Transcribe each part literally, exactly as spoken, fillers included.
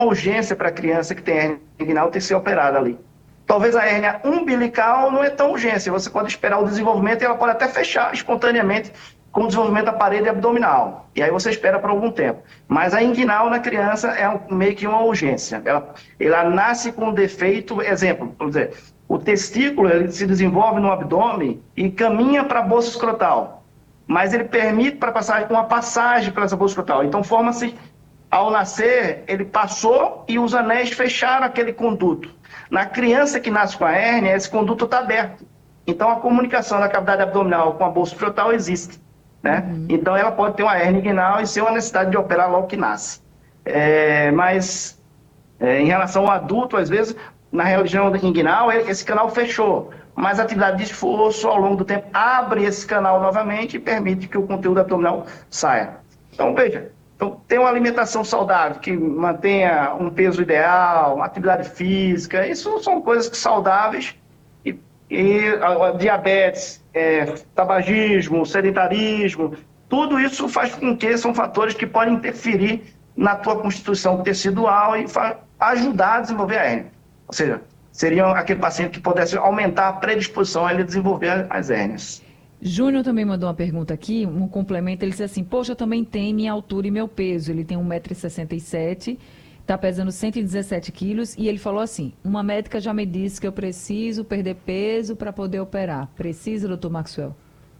urgência para a criança que tem hérnia inguinal ter que ser operada ali. Talvez a hérnia umbilical não é tão urgência, você pode esperar o desenvolvimento e ela pode até fechar espontaneamente com o desenvolvimento da parede abdominal. E aí você espera por algum tempo. Mas a inguinal na criança é um, meio que uma urgência. Ela, ela nasce com um defeito, exemplo, vamos dizer, o testículo ele se desenvolve no abdômen e caminha para a bolsa escrotal. Mas ele permite para passar uma passagem para essa bolsa escrotal. Então forma-se, ao nascer, ele passou e os anéis fecharam aquele conduto. Na criança que nasce com a hérnia, esse conduto está aberto. Então a comunicação da cavidade abdominal com a bolsa escrotal existe. Né? Uhum. Então ela pode ter uma hérnia inguinal e ser uma necessidade de operar logo que nasce. É, mas é, em relação ao adulto, às vezes, na região inguinal, esse canal fechou. Mas a atividade de esforço, ao longo do tempo, abre esse canal novamente e permite que o conteúdo abdominal saia. Então, veja, então, ter uma alimentação saudável, que mantenha um peso ideal, uma atividade física, isso são coisas saudáveis. E, e a, a diabetes, é, tabagismo, sedentarismo, tudo isso faz com que são fatores que podem interferir na tua constituição tecidual e ajudar a desenvolver a hérnia. Ou seja, seriam aquele paciente que pudesse aumentar a predisposição a ele desenvolver as hérnias. Júnior também mandou uma pergunta aqui, um complemento. Ele disse assim, poxa, eu também tenho minha altura e meu peso. Ele tem um metro e sessenta e sete, está pesando cento e dezessete quilos. E ele falou assim, uma médica já me disse que eu preciso perder peso para poder operar. Precisa, doutor Maxwell?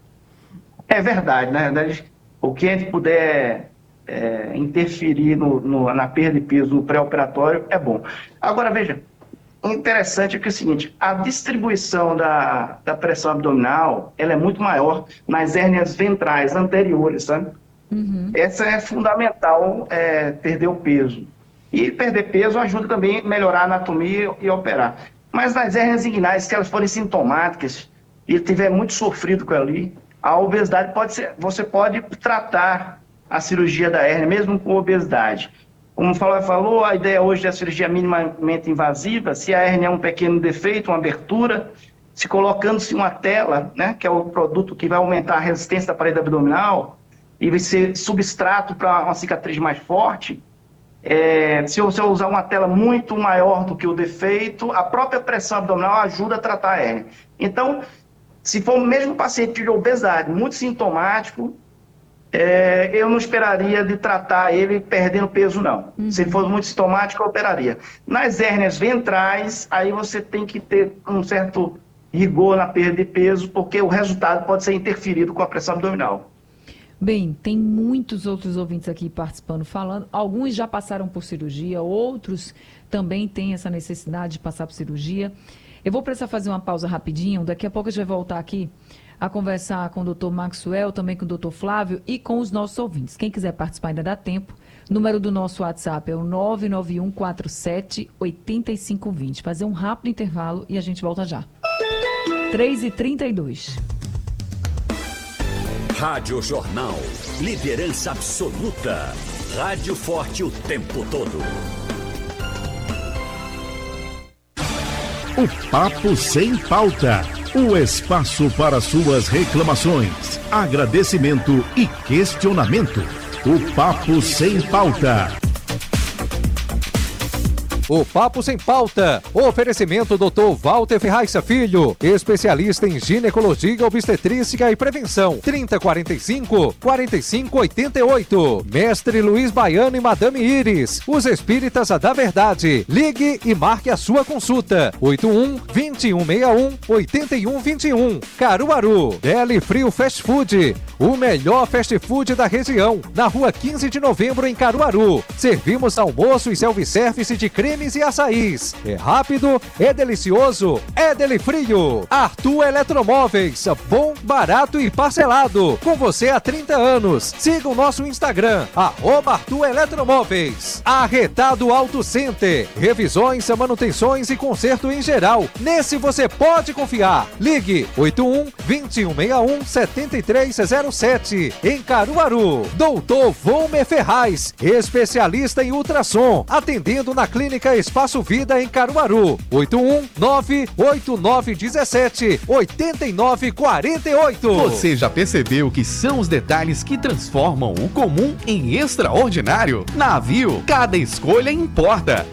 É verdade, né? O que a gente puder é, interferir no, no, na perda de peso no pré-operatório é bom. Agora, veja, interessante é que é o seguinte, a distribuição da, da pressão abdominal, ela é muito maior nas hérnias ventrais anteriores, sabe? Uhum. Essa é fundamental, é, perder o peso. E perder peso ajuda também a melhorar a anatomia e operar. Mas nas hérnias inguinais, se elas forem sintomáticas e tiver muito sofrido com ela ali, a obesidade pode ser, você pode tratar a cirurgia da hérnia, mesmo com obesidade. Como falou, falou, a ideia hoje da cirurgia minimamente invasiva, se a hérnia é um pequeno defeito, uma abertura, se colocando-se uma tela, né, que é o produto que vai aumentar a resistência da parede abdominal e vai ser substrato para uma cicatriz mais forte, é, se você usar uma tela muito maior do que o defeito, a própria pressão abdominal ajuda a tratar a hérnia. Então, se for o mesmo paciente de obesidade, muito sintomático, É, eu não esperaria de tratar ele perdendo peso, não. Uhum. Se ele for muito sintomático, eu operaria. Nas hérnias ventrais, aí você tem que ter um certo rigor na perda de peso, porque o resultado pode ser interferido com a pressão abdominal. Bem, tem muitos outros ouvintes aqui participando, falando. Alguns já passaram por cirurgia, outros também têm essa necessidade de passar por cirurgia. Eu vou precisar fazer uma pausa rapidinho, daqui a pouco a gente vai voltar aqui a conversar com o doutor Maxwell, também com o doutor Flávio e com os nossos ouvintes. Quem quiser participar ainda dá tempo. O número do nosso WhatsApp é o nove nove um quatro sete oito cinco dois zero. Fazer um rápido intervalo e a gente volta já. três e trinta e dois. Rádio Jornal. Liderança absoluta. Rádio forte o tempo todo. O Papo Sem Pauta. O espaço para suas reclamações, agradecimento e questionamento. O Papo Sem Pauta. O Papo Sem Pauta. Oferecimento doutor Walter Ferraz Filho, especialista em ginecologia, obstetrícia e prevenção. trinta, quarenta e cinco, quarenta e cinco, oitenta e oito. Mestre Luiz Baiano e Madame Iris, os espíritas da verdade. Ligue e marque a sua consulta. oito um, vinte e um, sessenta e um, oitenta e um, vinte e um. Caruaru. Deli Frio Fast Food. O melhor fast food da região. Na rua quinze de novembro, em Caruaru. Servimos almoço e self-service de cremes e açaís. É rápido, é delicioso, é Deli Frio. Arthur Eletromóveis. Bom, barato e parcelado. Com você há trinta anos. Siga o nosso Instagram, arroba Arthur Eletromóveis. Arretado Auto Center. Revisões, manutenções e conserto em geral. Nesse você pode confiar. Ligue oito um, vinte e um, sessenta e um, setenta e três zero sete. Em Caruaru. doutor Volmer Ferraz, especialista em ultrassom, atendendo na Clínica Clínica Espaço Vida em Caruaru. oito um nove oito nove um sete oito nove quatro oito. Você já percebeu que são os detalhes que transformam o comum em extraordinário? Na Avio, cada escolha importa.